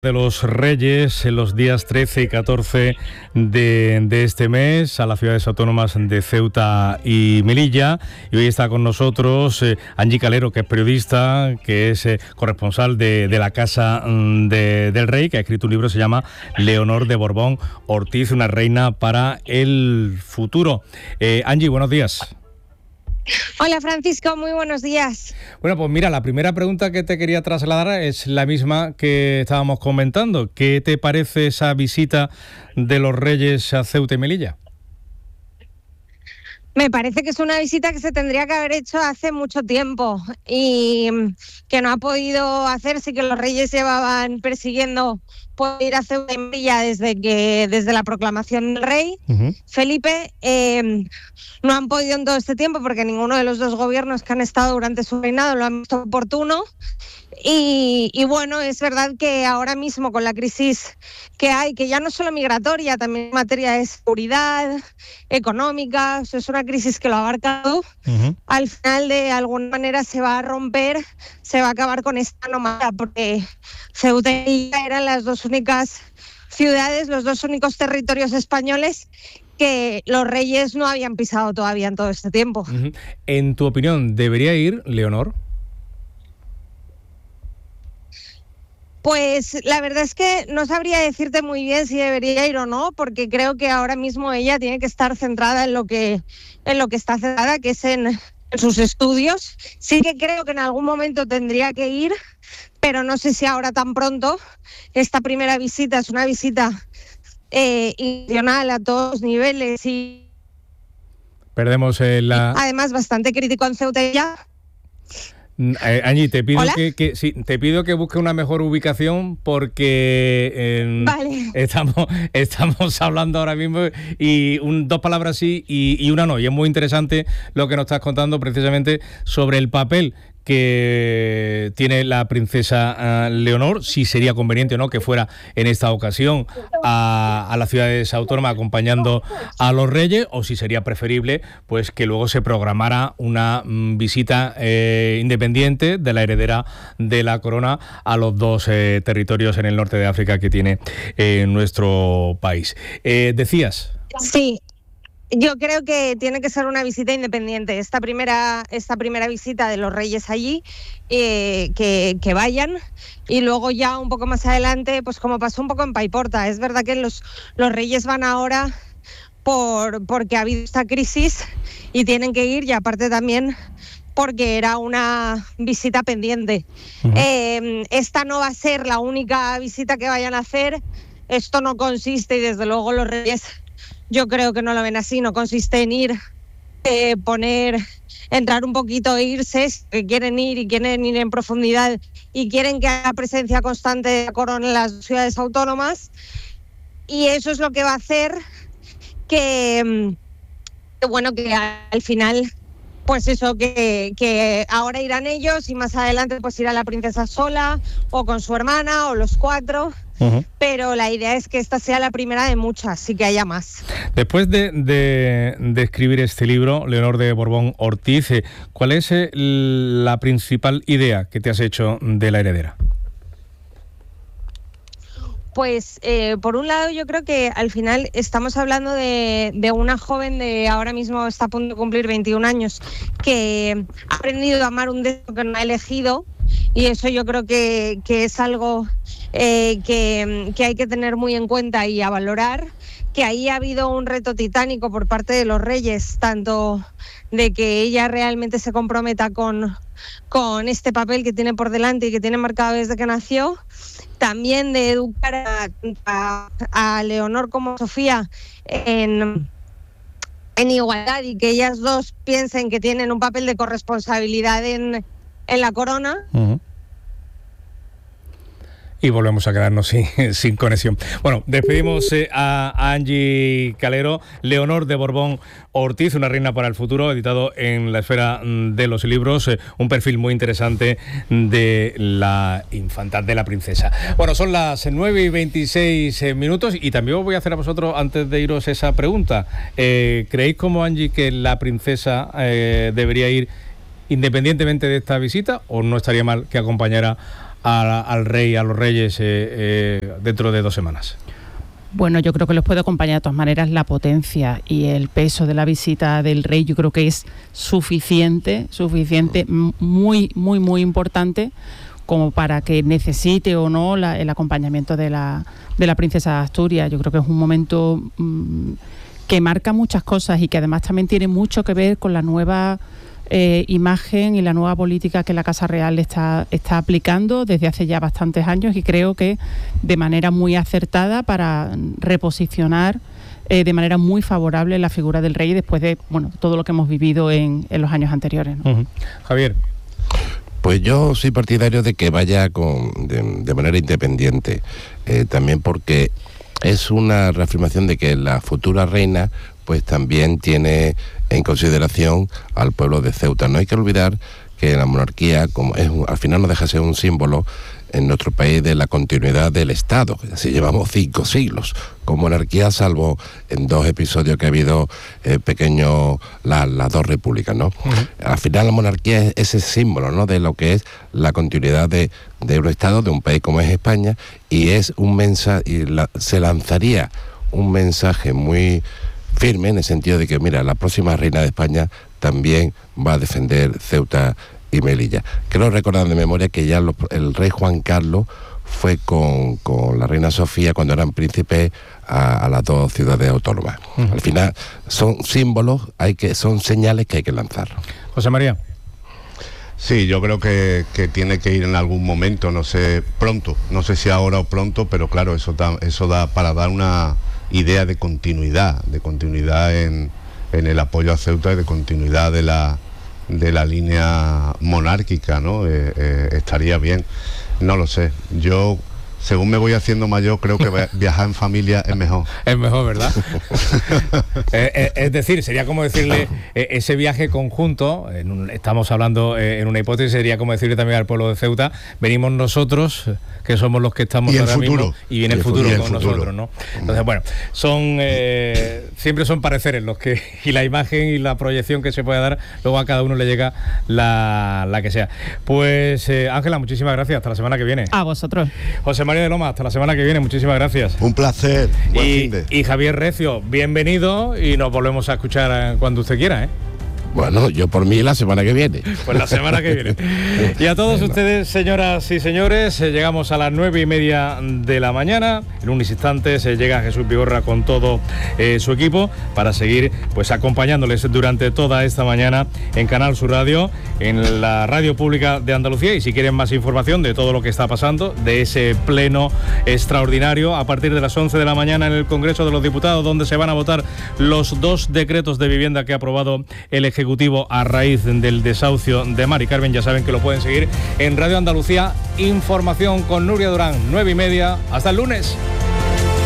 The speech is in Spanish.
De los Reyes en los días 13 y 14 de este mes a las ciudades autónomas de Ceuta y Melilla, y hoy está con nosotros Angie Calero, que es periodista, que es corresponsal de la Casa del Rey, que ha escrito un libro que se llama Leonor de Borbón Ortiz, una reina para el futuro. Angie, buenos días. Hola Francisco, muy buenos días. Bueno, pues mira, la primera pregunta que te quería trasladar es la misma que estábamos comentando. ¿Qué te parece esa visita de los Reyes a Ceuta y Melilla? Me parece que es una visita que se tendría que haber hecho hace mucho tiempo y que no ha podido hacerse, que los Reyes llevaban persiguiendo poder ir a Ceuta y Melilla desde la proclamación del rey. Felipe. No han podido en todo este tiempo porque ninguno de los dos gobiernos que han estado durante su reinado lo han visto oportuno. Y bueno, es verdad que ahora mismo con la crisis que hay, que ya no solo migratoria, también en materia de seguridad, económica, es una crisis que lo ha abarcado. Al final, de alguna manera, se va a romper, se va a acabar con esta anomalía, porque Ceuta y Melilla eran las dos únicas ciudades, los dos únicos territorios españoles que los Reyes no habían pisado todavía en todo este tiempo. En tu opinión, ¿debería ir Leonor? Pues la verdad es que no sabría decirte muy bien si debería ir o no, porque creo que ahora mismo ella tiene que estar centrada en lo que está centrada, que es en sus estudios. Sí que creo que en algún momento tendría que ir, pero no sé si ahora tan pronto. Esta primera visita es una visita institucional a todos los niveles y perdemos además bastante crítico en Ceuta y ya. Angie, te pido te pido que busque una mejor ubicación porque vale. estamos hablando ahora mismo y dos palabras sí y una no, y es muy interesante lo que nos estás contando precisamente sobre el papel que tiene la princesa Leonor, si sería conveniente o no que fuera en esta ocasión a las ciudades autónomas acompañando a los Reyes, o si sería preferible pues que luego se programara una visita independiente de la heredera de la corona a los dos territorios en el norte de África que tiene nuestro país. ¿Decías? Sí. Yo creo que tiene que ser una visita independiente. Esta primera visita de los Reyes allí, que vayan, y luego ya un poco más adelante, pues como pasó un poco en Paiporta. Es verdad que los Reyes van ahora porque ha habido esta crisis y tienen que ir, y aparte también porque era una visita pendiente. Esta no va a ser la única visita que vayan a hacer. Esto no consiste, y desde luego los Reyes, yo creo que no lo ven así, no consiste en ir, entrar un poquito e irse, que quieren ir y quieren ir en profundidad y quieren que haya presencia constante de la corona en las ciudades autónomas, y eso es lo que va a hacer que al final, pues eso, que ahora irán ellos y más adelante pues irá la princesa sola o con su hermana o los cuatro. Pero la idea es que esta sea la primera de muchas y que haya más. Después de escribir este libro, Leonor de Borbón Ortiz, ¿cuál es la principal idea que te has hecho de la heredera? Pues por un lado yo creo que al final estamos hablando de una joven de ahora mismo está a punto de cumplir 21 años, que ha aprendido a amar un destino que no ha elegido, y eso yo creo que es algo que hay que tener muy en cuenta y a valorar, que ahí ha habido un reto titánico por parte de los Reyes, tanto de que ella realmente se comprometa con este papel que tiene por delante y que tiene marcado desde que nació, también de educar a Leonor como a Sofía en igualdad, y que ellas dos piensen que tienen un papel de corresponsabilidad en la corona. Y volvemos a quedarnos sin conexión. Bueno, despedimos a Angie Calero, Leonor de Borbón Ortiz, una reina para el futuro, editado en la Esfera de los Libros, un perfil muy interesante de la infanta, de la princesa. Bueno, son las 9:26 y también os voy a hacer a vosotros, antes de iros, esa pregunta. ¿Creéis como Angie que la princesa debería ir independientemente de esta visita, o no estaría mal que acompañara al rey, a los reyes dentro de 2 semanas? Bueno, yo creo que los puede acompañar de todas maneras la potencia y el peso de la visita del rey. Yo creo que es suficiente, muy, muy, muy importante como para que necesite o no el acompañamiento de la princesa de Asturias. Yo creo que es un momento que marca muchas cosas y que además también tiene mucho que ver con la nueva imagen y la nueva política que la Casa Real está aplicando desde hace ya bastantes años, y creo que de manera muy acertada para reposicionar de manera muy favorable la figura del rey después de todo lo que hemos vivido en los años anteriores, ¿no? Uh-huh. Javier. Pues yo soy partidario de que vaya de manera independiente, también porque es una reafirmación de que la futura reina pues también tiene en consideración al pueblo de Ceuta. No hay que olvidar que la monarquía, como al final no deja de ser un símbolo en nuestro país de la continuidad del Estado. Así llevamos 5 siglos con monarquía, salvo en 2 episodios que ha habido pequeños, las 2 repúblicas, ¿no? Uh-huh. Al final la monarquía es ese símbolo, ¿no?, de lo que es la continuidad de un Estado, de un país como es España, y es un mensaje, se lanzaría un mensaje muy firme en el sentido de que, mira, la próxima reina de España también va a defender Ceuta y Melilla. Quiero recordar de memoria que ya el rey Juan Carlos fue con la reina Sofía cuando eran príncipes a las 2 ciudades autónomas. Uh-huh. Al final son símbolos, son señales que hay que lanzar. José María. Sí, yo creo que tiene que ir en algún momento, no sé, pronto, no sé si ahora o pronto, pero claro, eso da para dar una idea de continuidad en el apoyo a Ceuta y de continuidad de la línea monárquica, ¿no? Estaría bien, no lo sé. Yo, según me voy haciendo mayor, creo que viajar en familia es mejor. Es mejor, ¿verdad? Es decir, sería como decirle ese viaje conjunto, estamos hablando en una hipótesis, sería como decirle también al pueblo de Ceuta, venimos nosotros, que somos los que estamos ahora mismo, y viene el futuro con nosotros, ¿no? Entonces, bueno, siempre son pareceres los que, y la imagen y la proyección que se puede dar, luego a cada uno le llega la que sea. Pues, Ángela, muchísimas gracias, hasta la semana que viene. A vosotros. José María de Loma, hasta la semana que viene, muchísimas gracias. Un placer. Y Javier Recio, bienvenido, y nos volvemos a escuchar cuando usted quiera, ¿eh? Bueno, yo por mí la semana que viene. Pues la semana que viene. Y a todos ustedes, señoras y señores, llegamos a las 9:30 de la mañana. En unos instantes llega Jesús Vigorra con todo su equipo para seguir pues acompañándoles durante toda esta mañana en Canal Sur Radio, en la radio pública de Andalucía. Y si quieren más información de todo lo que está pasando, de ese pleno extraordinario a partir de las 11 de la mañana en el Congreso de los Diputados, donde se van a votar los 2 decretos de vivienda que ha aprobado el Ejecutivo a raíz del desahucio de Mari Carmen. Ya saben que lo pueden seguir en Radio Andalucía Información con Nuria Durán, 9:30. Hasta el lunes.